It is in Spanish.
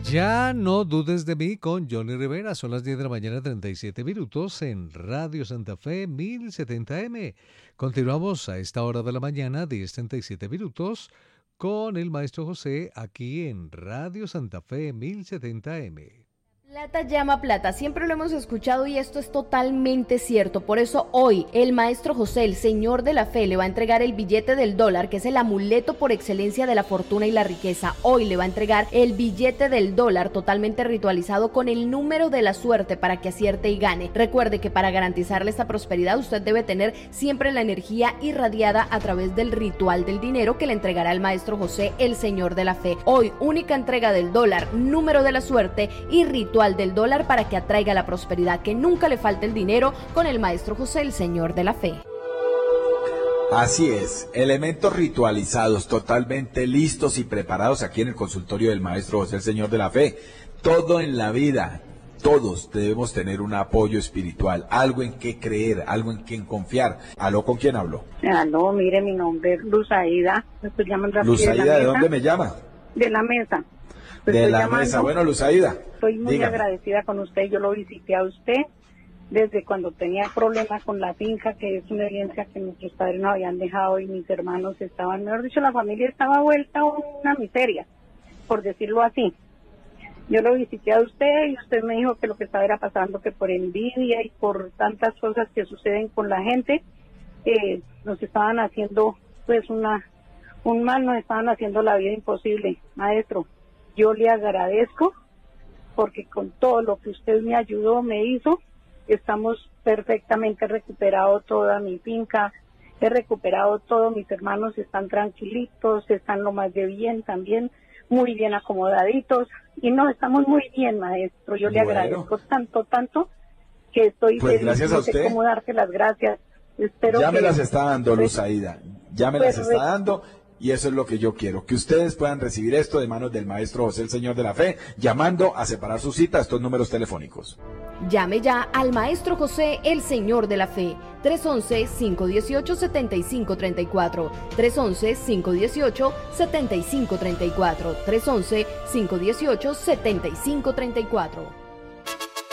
Ya no dudes de mí con Johnny Rivera. Son las 10 de la mañana, 37 minutos en Radio Santa Fe 1070M. Continuamos a esta hora de la mañana, 10:37 minutos, con el maestro José aquí en Radio Santa Fe 1070M. Plata llama plata, siempre lo hemos escuchado y esto es totalmente cierto. Por eso hoy el maestro José, el señor de la fe, le va a entregar el billete del dólar, que es el amuleto por excelencia de la fortuna y la riqueza. Hoy le va a entregar el billete del dólar totalmente ritualizado con el número de la suerte para que acierte y gane. Recuerde que para garantizarle esta prosperidad usted debe tener siempre la energía irradiada a través del ritual del dinero que le entregará el maestro José, el señor de la fe. Hoy, única entrega del dólar, número de la suerte y ritual del dólar para que atraiga la prosperidad, que nunca le falte el dinero con el maestro José, el señor de la fe. Así es, elementos ritualizados, totalmente listos y preparados aquí en el consultorio del maestro José, el señor de la fe. Todo en la vida, todos debemos tener un apoyo espiritual, algo en que creer, algo en quien confiar. ¿Aló, con quién hablo? Aló, mire, mi nombre es Luz Aida. Me estoy llamando Luz Aida, ¿de dónde me llama? De la mesa. De la mesa. Bueno, Luz Aida, estoy muy agradecida con usted. Yo lo visité a usted desde cuando tenía problemas con la finca, que es una herencia que nuestros padres nos habían dejado y mis hermanos estaban, mejor dicho, la familia estaba vuelta a una miseria, por decirlo así. Yo lo visité a usted y usted me dijo que lo que estaba era pasando, que por envidia y por tantas cosas que suceden con la gente, nos estaban haciendo pues un mal, nos estaban haciendo la vida imposible. Maestro, yo le agradezco porque con todo lo que usted me ayudó, me hizo, estamos perfectamente recuperados toda mi finca, he recuperado todo, mis hermanos están tranquilitos, están lo más de bien también, muy bien acomodaditos, y no, estamos muy bien, maestro. Yo le agradezco tanto, que estoy pues feliz, gracias a usted. No sé cómo darte las gracias. Espero ya que me las está dando, Luz Aida, ya me las está dando. Y eso es lo que yo quiero, que ustedes puedan recibir esto de manos del maestro José, el señor de la fe, llamando a separar su cita a estos números telefónicos. Llame ya al maestro José, el señor de la fe, 311-518-7534, 311-518-7534, 311-518-7534.